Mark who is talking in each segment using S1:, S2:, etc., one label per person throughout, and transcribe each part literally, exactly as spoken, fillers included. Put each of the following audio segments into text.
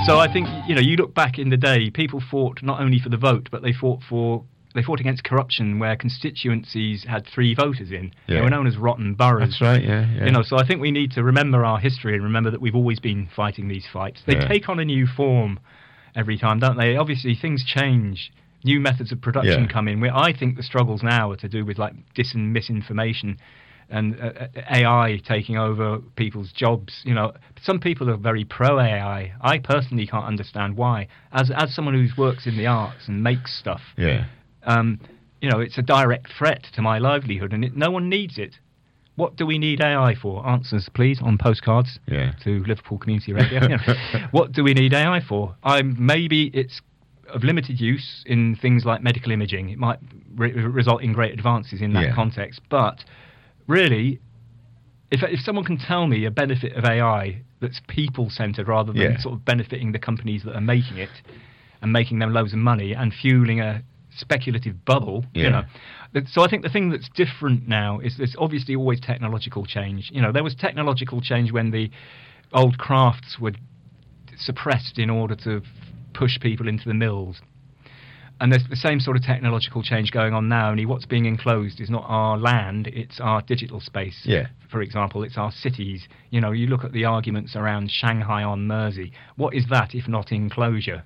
S1: So I think, you know, you look back in the day, people fought not only for the vote, but they fought for they fought against corruption where constituencies had three voters in.
S2: Yeah.
S1: They were known as rotten boroughs.
S2: That's right, yeah, yeah.
S1: You know, so I think we need to remember our history and remember that we've always been fighting these fights. They
S2: Yeah.
S1: take on a new form every time, don't they? Obviously, things change. New methods of production
S2: Yeah.
S1: come in. Where I think the struggles now are to do with like dis and misinformation and uh, A I taking over people's jobs. You know, some people are very pro A I. I personally can't understand why. As as someone who works in the arts and makes stuff,
S2: Yeah.
S1: um, you know, it's a direct threat to my livelihood, and it, no one needs it. What do we need A I for? Answers, please, on postcards
S2: Yeah.
S1: to Liverpool Community Radio. You know, what do we need A I for? I'm maybe it's of limited use in things like medical imaging. It might re- result in great advances in that
S2: Yeah.
S1: context, but really, if if someone can tell me a benefit of A I that's people-centered rather than
S2: Yeah.
S1: sort of benefiting the companies that are making it and making them loads of money and fueling a speculative bubble,
S2: Yeah.
S1: you know. That- So I think the thing that's different now is there's obviously always technological change. You know, there was technological change when the old crafts were suppressed in order to f- push people into the mills. And there's the same sort of technological change going on now, only what's being enclosed is not our land, it's our digital space.
S2: Yeah.
S1: For example, it's our cities. You know, you look at the arguments around Shanghai on Mersey. What is that if not enclosure?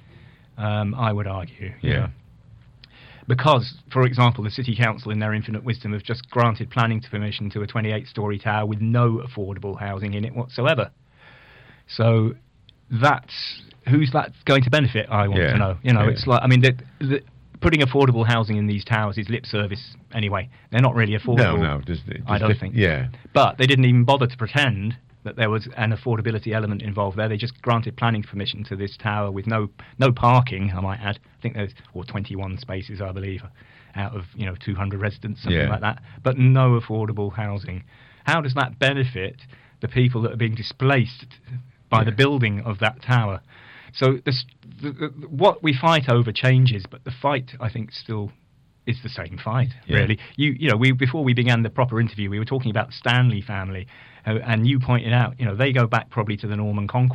S1: Um, I would argue. you
S2: Yeah.
S1: know. Because, for example, the City Council in their infinite wisdom have just granted planning permission to a twenty-eight storey tower with no affordable housing in it whatsoever. So that's who's that going to benefit, I want
S2: Yeah,
S1: to know. You know,
S2: yeah.
S1: it's like, I mean, the, the, putting affordable housing in these towers is lip service anyway. They're not really affordable.
S2: No, no. Just, just
S1: I don't
S2: diff-
S1: think.
S2: Yeah.
S1: But they didn't even bother to pretend that there was an affordability element involved there. They just granted planning permission to this tower with no no parking, I might add. I think there's, or twenty-one spaces, I believe, out of, you know, two hundred residents, something
S2: Yeah.
S1: like that. But no affordable housing. How does that benefit the people that are being displaced by the
S2: Yeah.
S1: building of that tower? So this, the, the, what we fight over changes, but the fight, I think, still is the same fight,
S2: Yeah.
S1: really. You you know, we before we began the proper interview, we were talking about the Stanley family, uh, and you pointed out, you know, they go back probably to the Norman Conquest.